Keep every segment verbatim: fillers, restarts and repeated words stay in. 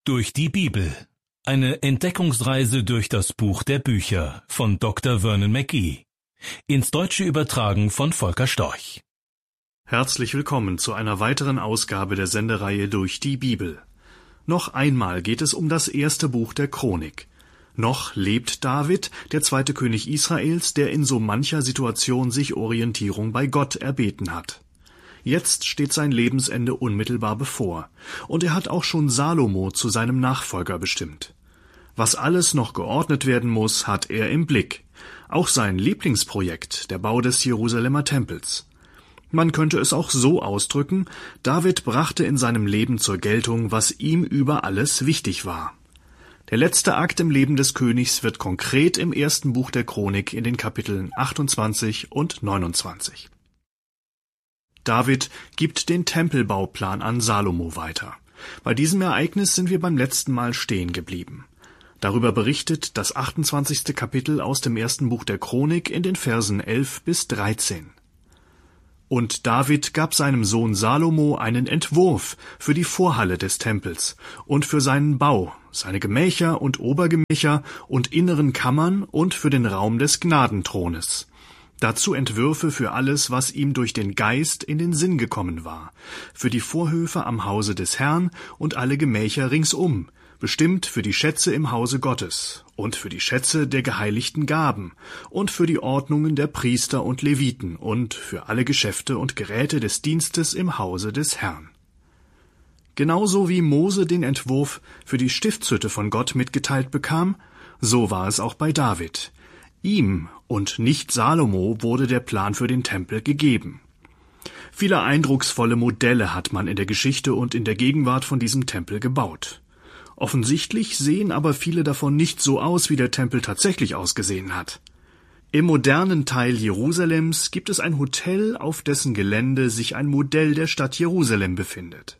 Durch die Bibel. Eine Entdeckungsreise durch das Buch der Bücher von Doktor Vernon McGee. Ins Deutsche übertragen von Volker Storch. Herzlich willkommen zu einer weiteren Ausgabe der Sendereihe Durch die Bibel. Noch einmal geht es um das erste Buch der Chronik. Noch lebt David, der zweite König Israels, der in so mancher Situation sich Orientierung bei Gott erbeten hat. Jetzt steht sein Lebensende unmittelbar bevor, und er hat auch schon Salomo zu seinem Nachfolger bestimmt. Was alles noch geordnet werden muss, hat er im Blick. Auch sein Lieblingsprojekt, der Bau des Jerusalemer Tempels. Man könnte es auch so ausdrücken: David brachte in seinem Leben zur Geltung, was ihm über alles wichtig war. Der letzte Akt im Leben des Königs wird konkret im ersten Buch der Chronik in den Kapiteln achtundzwanzig und neunundzwanzig. David gibt den Tempelbauplan an Salomo weiter. Bei diesem Ereignis sind wir beim letzten Mal stehen geblieben. Darüber berichtet das achtundzwanzigste Kapitel aus dem ersten Buch der Chronik in den Versen elf bis dreizehn. Und David gab seinem Sohn Salomo einen Entwurf für die Vorhalle des Tempels und für seinen Bau, seine Gemächer und Obergemächer und inneren Kammern und für den Raum des Gnadenthrones. Dazu Entwürfe für alles, was ihm durch den Geist in den Sinn gekommen war, für die Vorhöfe am Hause des Herrn und alle Gemächer ringsum, bestimmt für die Schätze im Hause Gottes und für die Schätze der geheiligten Gaben und für die Ordnungen der Priester und Leviten und für alle Geschäfte und Geräte des Dienstes im Hause des Herrn. Genauso wie Mose den Entwurf für die Stiftshütte von Gott mitgeteilt bekam, so war es auch bei David. Ihm und nicht Salomo wurde der Plan für den Tempel gegeben. Viele eindrucksvolle Modelle hat man in der Geschichte und in der Gegenwart von diesem Tempel gebaut. Offensichtlich sehen aber viele davon nicht so aus, wie der Tempel tatsächlich ausgesehen hat. Im modernen Teil Jerusalems gibt es ein Hotel, auf dessen Gelände sich ein Modell der Stadt Jerusalem befindet.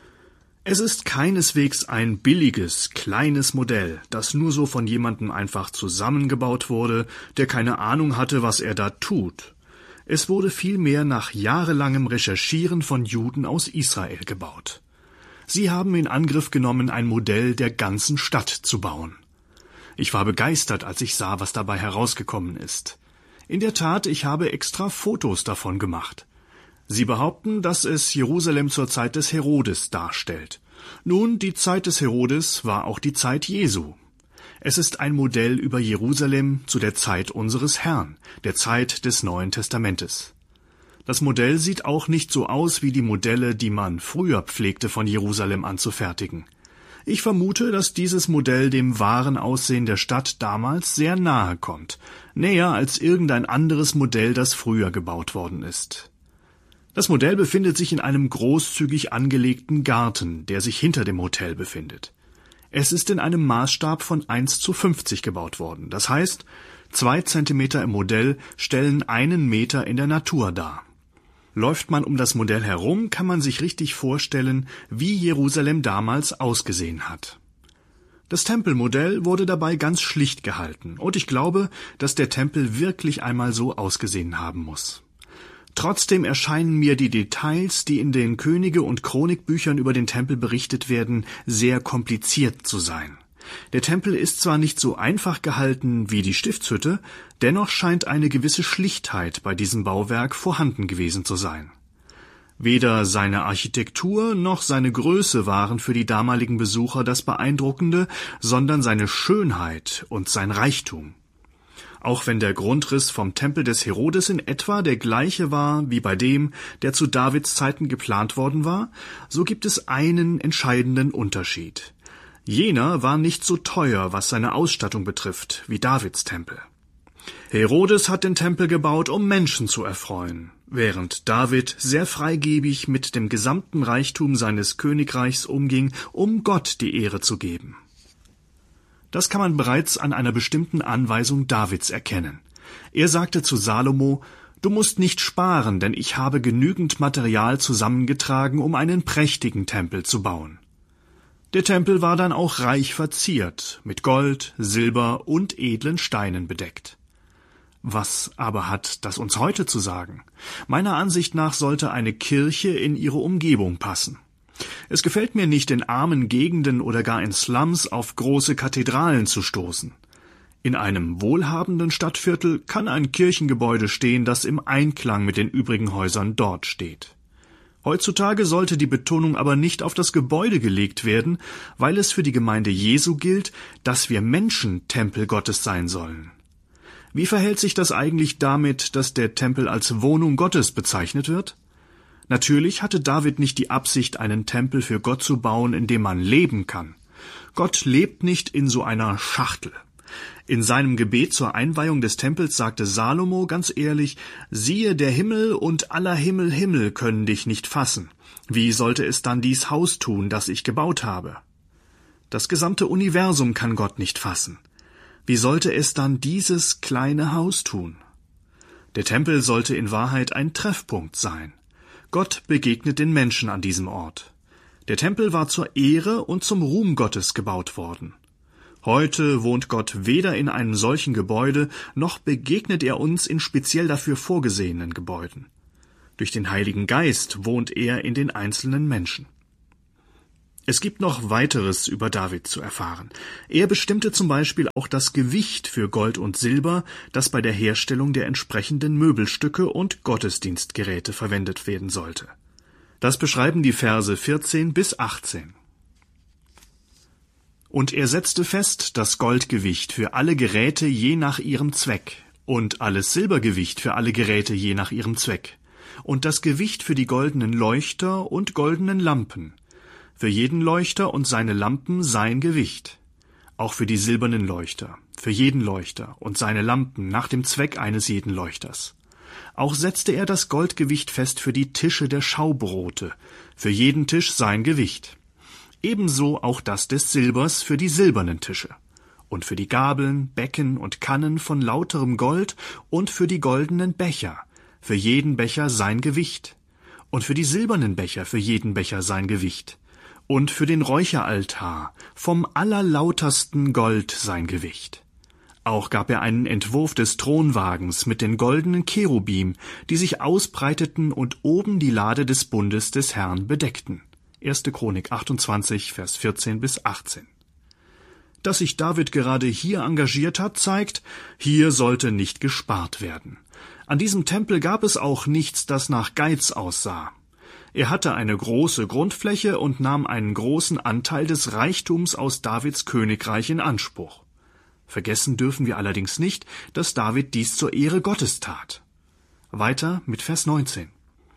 Es ist keineswegs ein billiges, kleines Modell, das nur so von jemandem einfach zusammengebaut wurde, der keine Ahnung hatte, was er da tut. Es wurde vielmehr nach jahrelangem Recherchieren von Juden aus Israel gebaut. Sie haben in Angriff genommen, ein Modell der ganzen Stadt zu bauen. Ich war begeistert, als ich sah, was dabei herausgekommen ist. In der Tat, ich habe extra Fotos davon gemacht. Sie behaupten, dass es Jerusalem zur Zeit des Herodes darstellt. Nun, die Zeit des Herodes war auch die Zeit Jesu. Es ist ein Modell über Jerusalem zu der Zeit unseres Herrn, der Zeit des Neuen Testamentes. Das Modell sieht auch nicht so aus wie die Modelle, die man früher pflegte, von Jerusalem anzufertigen. Ich vermute, dass dieses Modell dem wahren Aussehen der Stadt damals sehr nahe kommt, näher als irgendein anderes Modell, das früher gebaut worden ist. Das Modell befindet sich in einem großzügig angelegten Garten, der sich hinter dem Hotel befindet. Es ist in einem Maßstab von eins zu fünfzig gebaut worden. Das heißt, zwei Zentimeter im Modell stellen einen Meter in der Natur dar. Läuft man um das Modell herum, kann man sich richtig vorstellen, wie Jerusalem damals ausgesehen hat. Das Tempelmodell wurde dabei ganz schlicht gehalten, und ich glaube, dass der Tempel wirklich einmal so ausgesehen haben muss. Trotzdem erscheinen mir die Details, die in den Könige- und Chronikbüchern über den Tempel berichtet werden, sehr kompliziert zu sein. Der Tempel ist zwar nicht so einfach gehalten wie die Stiftshütte, dennoch scheint eine gewisse Schlichtheit bei diesem Bauwerk vorhanden gewesen zu sein. Weder seine Architektur noch seine Größe waren für die damaligen Besucher das Beeindruckende, sondern seine Schönheit und sein Reichtum. Auch wenn der Grundriss vom Tempel des Herodes in etwa der gleiche war wie bei dem, der zu Davids Zeiten geplant worden war, so gibt es einen entscheidenden Unterschied. Jener war nicht so teuer, was seine Ausstattung betrifft, wie Davids Tempel. Herodes hat den Tempel gebaut, um Menschen zu erfreuen, während David sehr freigebig mit dem gesamten Reichtum seines Königreichs umging, um Gott die Ehre zu geben. Das kann man bereits an einer bestimmten Anweisung Davids erkennen. Er sagte zu Salomo: »Du musst nicht sparen, denn ich habe genügend Material zusammengetragen, um einen prächtigen Tempel zu bauen.« Der Tempel war dann auch reich verziert, mit Gold, Silber und edlen Steinen bedeckt. Was aber hat das uns heute zu sagen? Meiner Ansicht nach sollte eine Kirche in ihre Umgebung passen. Es gefällt mir nicht, in armen Gegenden oder gar in Slums auf große Kathedralen zu stoßen. In einem wohlhabenden Stadtviertel kann ein Kirchengebäude stehen, das im Einklang mit den übrigen Häusern dort steht. Heutzutage sollte die Betonung aber nicht auf das Gebäude gelegt werden, weil es für die Gemeinde Jesu gilt, dass wir Menschen Tempel Gottes sein sollen. Wie verhält sich das eigentlich damit, dass der Tempel als Wohnung Gottes bezeichnet wird? Natürlich hatte David nicht die Absicht, einen Tempel für Gott zu bauen, in dem man leben kann. Gott lebt nicht in so einer Schachtel. In seinem Gebet zur Einweihung des Tempels sagte Salomo ganz ehrlich: »Siehe, der Himmel und aller Himmel Himmel können dich nicht fassen. Wie sollte es dann dies Haus tun, das ich gebaut habe?« Das gesamte Universum kann Gott nicht fassen. Wie sollte es dann dieses kleine Haus tun? Der Tempel sollte in Wahrheit ein Treffpunkt sein. Gott begegnet den Menschen an diesem Ort. Der Tempel war zur Ehre und zum Ruhm Gottes gebaut worden. Heute wohnt Gott weder in einem solchen Gebäude, noch begegnet er uns in speziell dafür vorgesehenen Gebäuden. Durch den Heiligen Geist wohnt er in den einzelnen Menschen. Es gibt noch weiteres über David zu erfahren. Er bestimmte zum Beispiel auch das Gewicht für Gold und Silber, das bei der Herstellung der entsprechenden Möbelstücke und Gottesdienstgeräte verwendet werden sollte. Das beschreiben die Verse vierzehn bis achtzehn. Und er setzte fest das Goldgewicht für alle Geräte je nach ihrem Zweck und alles Silbergewicht für alle Geräte je nach ihrem Zweck und das Gewicht für die goldenen Leuchter und goldenen Lampen, für jeden Leuchter und seine Lampen sein Gewicht, auch für die silbernen Leuchter, für jeden Leuchter und seine Lampen nach dem Zweck eines jeden Leuchters. Auch setzte er das Goldgewicht fest für die Tische der Schaubrote, für jeden Tisch sein Gewicht. Ebenso auch das des Silbers für die silbernen Tische und für die Gabeln, Becken und Kannen von lauterem Gold und für die goldenen Becher, für jeden Becher sein Gewicht und für die silbernen Becher für jeden Becher sein Gewicht und für den Räucheraltar vom allerlautersten Gold sein Gewicht. Auch gab er einen Entwurf des Thronwagens mit den goldenen Cherubim, die sich ausbreiteten und oben die Lade des Bundes des Herrn bedeckten. erste Chronik achtundzwanzig, Vers vierzehn bis achtzehn. Dass sich David gerade hier engagiert hat, zeigt, hier sollte nicht gespart werden. An diesem Tempel gab es auch nichts, das nach Geiz aussah. Er hatte eine große Grundfläche und nahm einen großen Anteil des Reichtums aus Davids Königreich in Anspruch. Vergessen dürfen wir allerdings nicht, dass David dies zur Ehre Gottes tat. Weiter mit Vers neunzehn.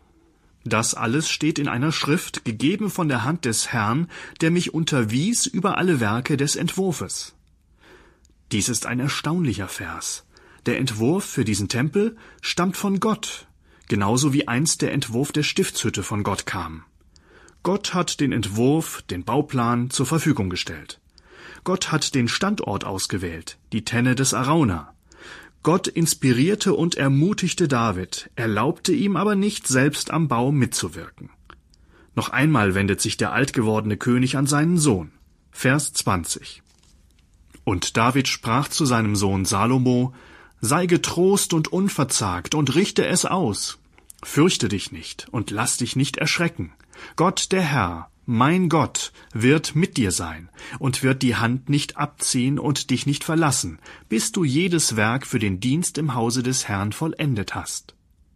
Das alles steht in einer Schrift, gegeben von der Hand des Herrn, der mich unterwies über alle Werke des Entwurfes. Dies ist ein erstaunlicher Vers. Der Entwurf für diesen Tempel stammt von Gott, genauso wie einst der Entwurf der Stiftshütte von Gott kam. Gott hat den Entwurf, den Bauplan zur Verfügung gestellt. Gott hat den Standort ausgewählt, die Tenne des Arauna. Gott inspirierte und ermutigte David, erlaubte ihm aber nicht, selbst am Bau mitzuwirken. Noch einmal wendet sich der altgewordene König an seinen Sohn. Vers zwanzig. Und David sprach zu seinem Sohn Salomo: Sei getrost und unverzagt und richte es aus. Fürchte dich nicht und lass dich nicht erschrecken. Gott, der Herr, mein Gott, wird mit dir sein und wird die Hand nicht abziehen und dich nicht verlassen, bis du jedes Werk für den Dienst im Hause des Herrn vollendet hast.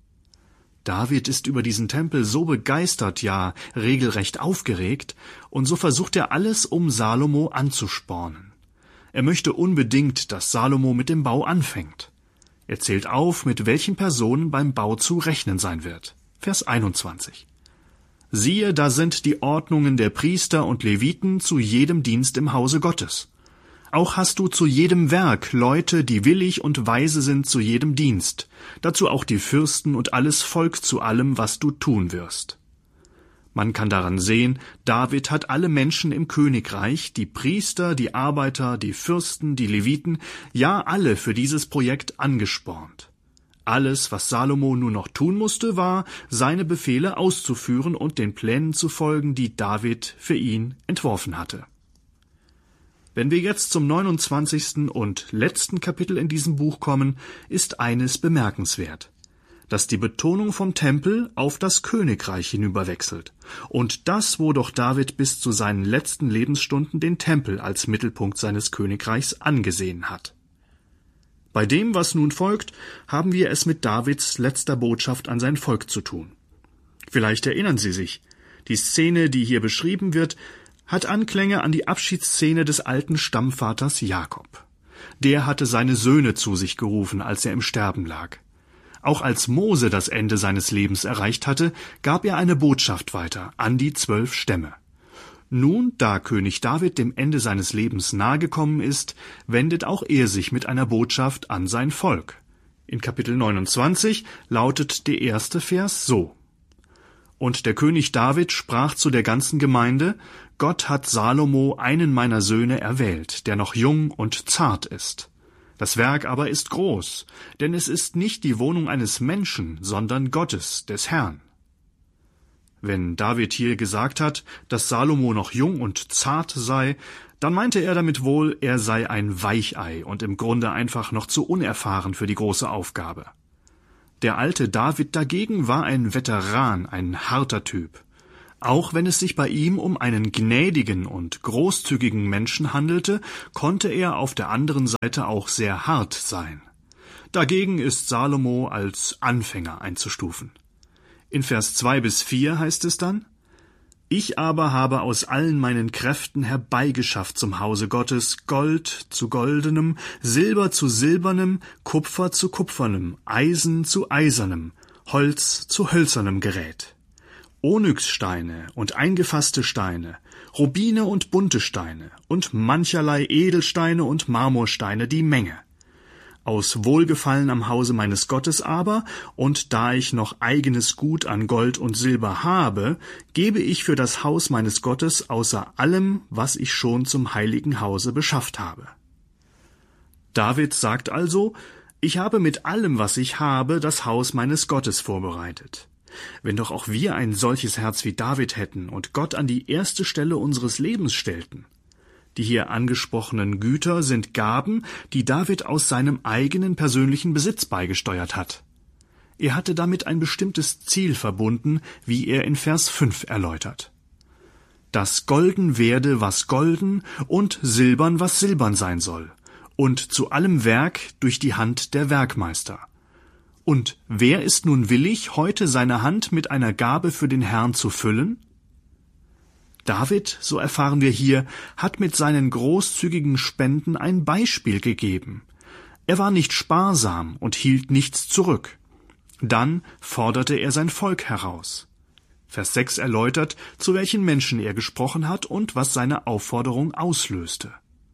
David ist über diesen Tempel so begeistert, ja regelrecht aufgeregt, und so versucht er alles, um Salomo anzuspornen. Er möchte unbedingt, dass Salomo mit dem Bau anfängt. Er zählt auf, mit welchen Personen beim Bau zu rechnen sein wird. Vers einundzwanzig. Siehe, da sind die Ordnungen der Priester und Leviten zu jedem Dienst im Hause Gottes. Auch hast du zu jedem Werk Leute, die willig und weise sind zu jedem Dienst, dazu auch die Fürsten und alles Volk zu allem, was du tun wirst. Man kann daran sehen, David hat alle Menschen im Königreich, die Priester, die Arbeiter, die Fürsten, die Leviten, ja alle für dieses Projekt angespornt. Alles, was Salomo nur noch tun musste, war, seine Befehle auszuführen und den Plänen zu folgen, die David für ihn entworfen hatte. Wenn wir jetzt zum neunundzwanzigsten und letzten Kapitel in diesem Buch kommen, ist eines bemerkenswert. dass die Betonung vom Tempel auf das Königreich hinüberwechselt. Und das, wo doch David bis zu seinen letzten Lebensstunden den Tempel als Mittelpunkt seines Königreichs angesehen hat. Bei dem, was nun folgt, haben wir es mit Davids letzter Botschaft an sein Volk zu tun. Vielleicht erinnern Sie sich, die Szene, die hier beschrieben wird, hat Anklänge an die Abschiedsszene des alten Stammvaters Jakob. Der hatte seine Söhne zu sich gerufen, als er im Sterben lag. Auch als Mose das Ende seines Lebens erreicht hatte, gab er eine Botschaft weiter an die zwölf Stämme. Nun, da König David dem Ende seines Lebens nahegekommen ist, wendet auch er sich mit einer Botschaft an sein Volk. In Kapitel neunundzwanzig lautet der erste Vers so: Und der König David sprach zu der ganzen Gemeinde: Gott hat Salomo, einen meiner Söhne, erwählt, der noch jung und zart ist. Das Werk aber ist groß, denn es ist nicht die Wohnung eines Menschen, sondern Gottes, des Herrn. Wenn David hier gesagt hat, dass Salomo noch jung und zart sei, dann meinte er damit wohl, er sei ein Weichei und im Grunde einfach noch zu unerfahren für die große Aufgabe. Der alte David dagegen war ein Veteran, ein harter Typ. Auch wenn es sich bei ihm um einen gnädigen und großzügigen Menschen handelte, konnte er auf der anderen Seite auch sehr hart sein. Dagegen ist Salomo als Anfänger einzustufen. In Vers zwei bis vier heißt es dann: Ich aber habe aus allen meinen Kräften herbeigeschafft zum Hause Gottes Gold zu goldenem, Silber zu silbernem, Kupfer zu kupfernem, Eisen zu eisernem, Holz zu hölzernem Gerät. Onyxsteine und eingefasste Steine, Rubine und bunte Steine und mancherlei Edelsteine und Marmorsteine die Menge. Aus Wohlgefallen am Hause meines Gottes aber, und da ich noch eigenes Gut an Gold und Silber habe, gebe ich für das Haus meines Gottes außer allem, was ich schon zum heiligen Hause beschafft habe. David sagt also: Ich habe mit allem, was ich habe, das Haus meines Gottes vorbereitet. Wenn doch auch wir ein solches Herz wie David hätten und Gott an die erste Stelle unseres Lebens stellten. Die hier angesprochenen Güter sind Gaben, die David aus seinem eigenen persönlichen Besitz beigesteuert hat. Er hatte damit ein bestimmtes Ziel verbunden, wie er in Vers fünf erläutert. Dass golden werde, was golden, und silbern, was silbern sein soll, und zu allem Werk durch die Hand der Werkmeister. Und wer ist nun willig, heute seine Hand mit einer Gabe für den Herrn zu füllen? David, so erfahren wir hier, hat mit seinen großzügigen Spenden ein Beispiel gegeben. Er war nicht sparsam und hielt nichts zurück. Dann forderte er sein Volk heraus. Vers sechs erläutert, zu welchen Menschen er gesprochen hat und was seine Aufforderung auslöste.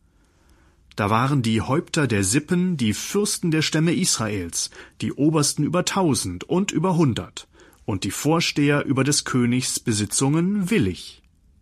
Da waren die Häupter der Sippen, die Fürsten der Stämme Israels, die Obersten über tausend und über hundert und die Vorsteher über des Königs Besitzungen willig.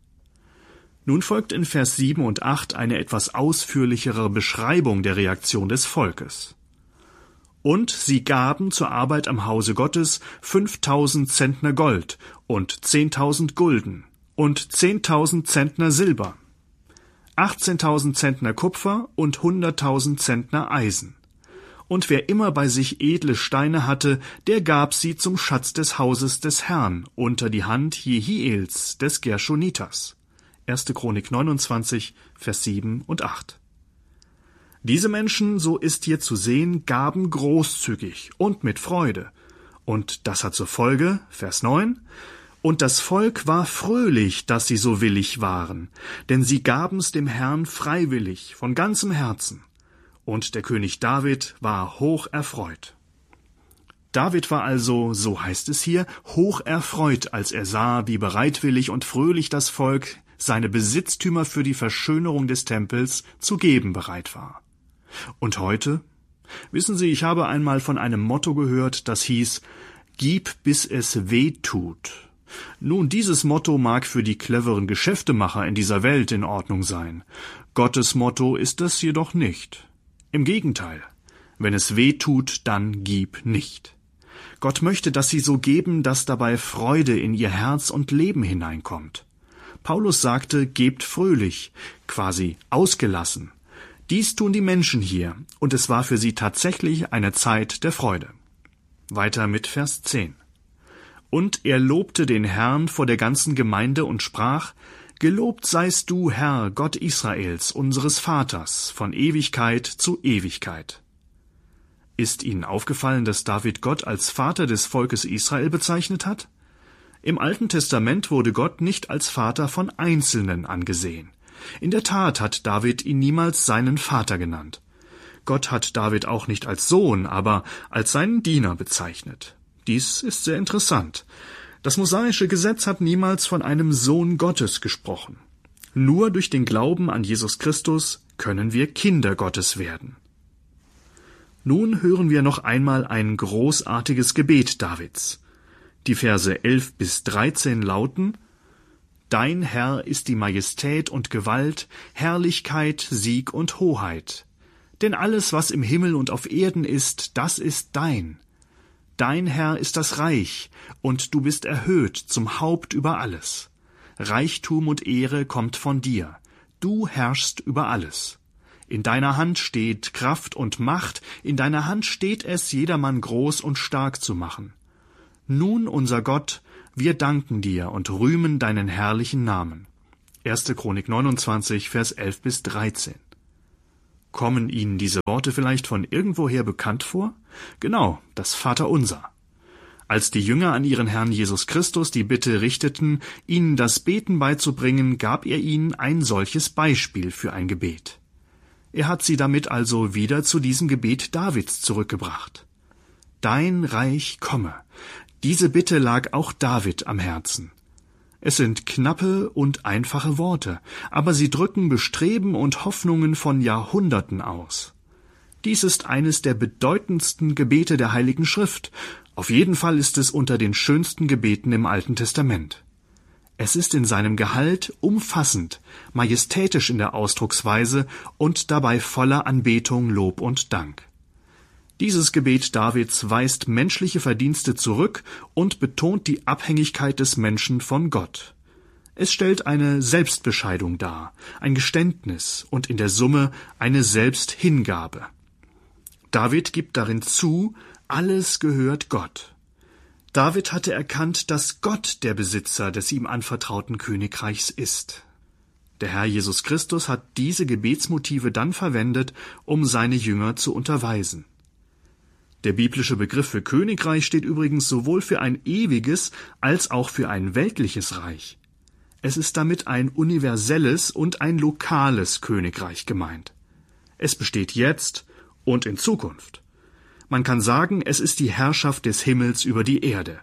Nun folgt in Vers sieben und acht eine etwas ausführlichere Beschreibung der Reaktion des Volkes. Und sie gaben zur Arbeit am Hause Gottes fünftausend Zentner Gold und zehntausend Gulden und zehntausend Zentner Silber, achtzehntausend Zentner Kupfer und hunderttausend Zentner Eisen. Und wer immer bei sich edle Steine hatte, der gab sie zum Schatz des Hauses des Herrn unter die Hand Jehiels des Gershonitas. erste Chronik neunundzwanzig, Vers sieben und acht. Diese Menschen, so ist hier zu sehen, gaben großzügig und mit Freude. Und das hat zur Folge, Vers neun, und das Volk war fröhlich, dass sie so willig waren, denn sie gaben's dem Herrn freiwillig, von ganzem Herzen. Und der König David war hoch erfreut. David war also, so heißt es hier, hoch erfreut, als er sah, wie bereitwillig und fröhlich das Volk seine Besitztümer für die Verschönerung des Tempels zu geben bereit war. Und heute? Wissen Sie, ich habe einmal von einem Motto gehört, das hieß: Gib, bis es weh tut. Nun, dieses Motto mag für die cleveren Geschäftemacher in dieser Welt in Ordnung sein. Gottes Motto ist das jedoch nicht. Im Gegenteil, wenn es weh tut, dann gib nicht. Gott möchte, dass Sie so geben, dass dabei Freude in Ihr Herz und Leben hineinkommt. Paulus sagte, gebt fröhlich, quasi ausgelassen. Dies tun die Menschen hier, und es war für sie tatsächlich eine Zeit der Freude. Weiter mit Vers zehn. Und er lobte den Herrn vor der ganzen Gemeinde und sprach: Gelobt seist du, Herr, Gott Israels, unseres Vaters, von Ewigkeit zu Ewigkeit. Ist Ihnen aufgefallen, dass David Gott als Vater des Volkes Israel bezeichnet hat? Im Alten Testament wurde Gott nicht als Vater von Einzelnen angesehen. In der Tat hat David ihn niemals seinen Vater genannt. Gott hat David auch nicht als Sohn, aber als seinen Diener bezeichnet. Dies ist sehr interessant. Das mosaische Gesetz hat niemals von einem Sohn Gottes gesprochen. Nur durch den Glauben an Jesus Christus können wir Kinder Gottes werden. Nun hören wir noch einmal ein großartiges Gebet Davids. Die Verse elf bis dreizehn lauten: Dein Herr ist die Majestät und Gewalt, Herrlichkeit, Sieg und Hoheit. Denn alles, was im Himmel und auf Erden ist, das ist dein. Dein Herr ist das Reich, und du bist erhöht zum Haupt über alles. Reichtum und Ehre kommt von dir. Du herrschst über alles. In deiner Hand steht Kraft und Macht, in deiner Hand steht es, jedermann groß und stark zu machen. Nun, unser Gott, wir danken dir und rühmen deinen herrlichen Namen. erste Chronik neunundzwanzig, Vers elf bis dreizehn. Kommen Ihnen diese Worte vielleicht von irgendwoher bekannt vor? Genau, das Vaterunser. Als die Jünger an ihren Herrn Jesus Christus die Bitte richteten, ihnen das Beten beizubringen, gab er ihnen ein solches Beispiel für ein Gebet. Er hat sie damit also wieder zu diesem Gebet Davids zurückgebracht. Dein Reich komme. Diese Bitte lag auch David am Herzen. Es sind knappe und einfache Worte, aber sie drücken Bestreben und Hoffnungen von Jahrhunderten aus. Dies ist eines der bedeutendsten Gebete der Heiligen Schrift. Auf jeden Fall ist es unter den schönsten Gebeten im Alten Testament. Es ist in seinem Gehalt umfassend, majestätisch in der Ausdrucksweise und dabei voller Anbetung, Lob und Dank. Dieses Gebet Davids weist menschliche Verdienste zurück und betont die Abhängigkeit des Menschen von Gott. Es stellt eine Selbstbescheidung dar, ein Geständnis und in der Summe eine Selbsthingabe. David gibt darin zu, alles gehört Gott. David hatte erkannt, dass Gott der Besitzer des ihm anvertrauten Königreichs ist. Der Herr Jesus Christus hat diese Gebetsmotive dann verwendet, um seine Jünger zu unterweisen. Der biblische Begriff für Königreich steht übrigens sowohl für ein ewiges als auch für ein weltliches Reich. Es ist damit ein universelles und ein lokales Königreich gemeint. Es besteht jetzt und in Zukunft. Man kann sagen, es ist die Herrschaft des Himmels über die Erde.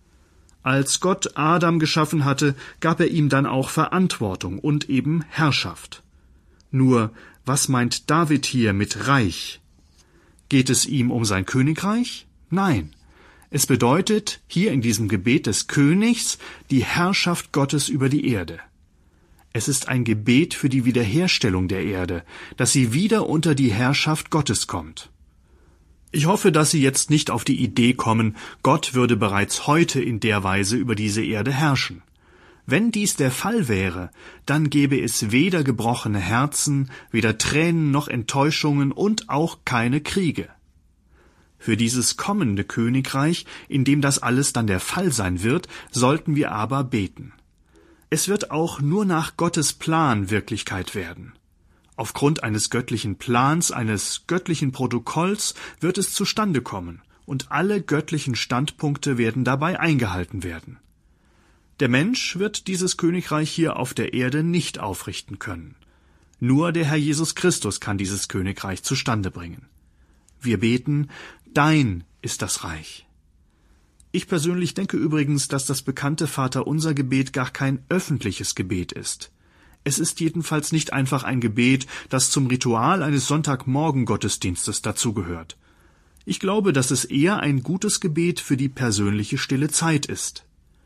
Als Gott Adam geschaffen hatte, gab er ihm dann auch Verantwortung und eben Herrschaft. Nur, was meint David hier mit Reich? Geht es ihm um sein Königreich? Nein. Es bedeutet hier in diesem Gebet des Königs die Herrschaft Gottes über die Erde. Es ist ein Gebet für die Wiederherstellung der Erde, dass sie wieder unter die Herrschaft Gottes kommt. Ich hoffe, dass Sie jetzt nicht auf die Idee kommen, Gott würde bereits heute in der Weise über diese Erde herrschen. Wenn dies der Fall wäre, dann gäbe es weder gebrochene Herzen, weder Tränen noch Enttäuschungen und auch keine Kriege. Für dieses kommende Königreich, in dem das alles dann der Fall sein wird, sollten wir aber beten. Es wird auch nur nach Gottes Plan Wirklichkeit werden. Aufgrund eines göttlichen Plans, eines göttlichen Protokolls wird es zustande kommen, und alle göttlichen Standpunkte werden dabei eingehalten werden. Der Mensch wird dieses Königreich hier auf der Erde nicht aufrichten können. Nur der Herr Jesus Christus kann dieses Königreich zustande bringen. Wir beten, dein ist das Reich. Ich persönlich denke übrigens, dass das bekannte Vaterunser-Gebet gar kein öffentliches Gebet ist. Es ist jedenfalls nicht einfach ein Gebet, das zum Ritual eines Sonntagmorgen-Gottesdienstes dazugehört. Ich glaube, dass es eher ein gutes Gebet für die persönliche stille Zeit ist.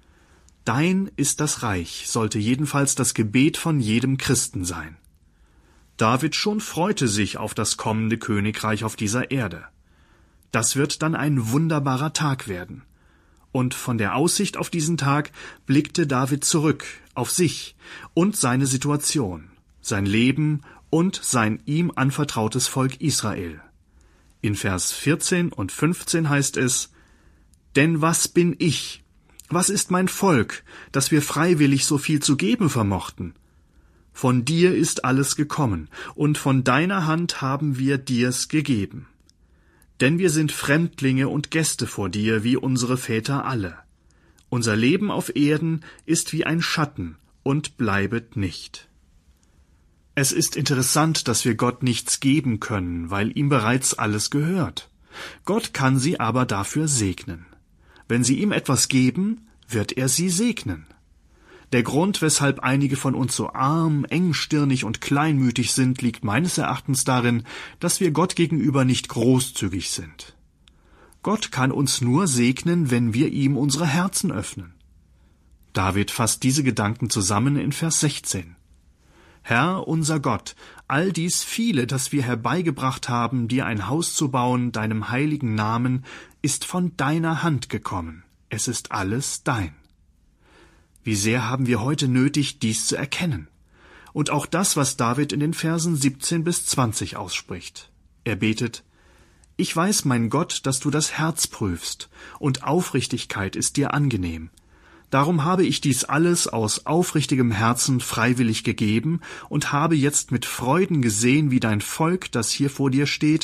Dein ist das Reich sollte jedenfalls das Gebet von jedem Christen sein. David schon freute sich auf das kommende Königreich auf dieser Erde. Das wird dann ein wunderbarer Tag werden. Und von der Aussicht auf diesen Tag blickte David zurück auf sich und seine Situation, sein Leben und sein ihm anvertrautes Volk Israel. In Vers vierzehn und fünfzehn heißt es: Denn was bin ich? Was ist mein Volk, dass wir freiwillig so viel zu geben vermochten? Von dir ist alles gekommen, und von deiner Hand haben wir dir's gegeben. Denn wir sind Fremdlinge und Gäste vor dir, wie unsere Väter alle. Unser Leben auf Erden ist wie ein Schatten und bleibet nicht. Es ist interessant, dass wir Gott nichts geben können, weil ihm bereits alles gehört. Gott kann sie aber dafür segnen. Wenn sie ihm etwas geben, wird er sie segnen. Der Grund, weshalb einige von uns so arm, engstirnig und kleinmütig sind, liegt meines Erachtens darin, dass wir Gott gegenüber nicht großzügig sind. Gott kann uns nur segnen, wenn wir ihm unsere Herzen öffnen. David fasst diese Gedanken zusammen in Vers sechzehn. Herr, unser Gott, all dies viele, das wir herbeigebracht haben, dir ein Haus zu bauen, deinem heiligen Namen, ist von deiner Hand gekommen. Es ist alles dein. Wie sehr haben wir heute nötig, dies zu erkennen. Und auch das, was David in den Versen siebzehn bis zwanzig ausspricht. Er betet: Ich weiß, mein Gott, dass du das Herz prüfst, und Aufrichtigkeit ist dir angenehm. Darum habe ich dies alles aus aufrichtigem Herzen freiwillig gegeben und habe jetzt mit Freuden gesehen, wie dein Volk, das hier vor dir steht,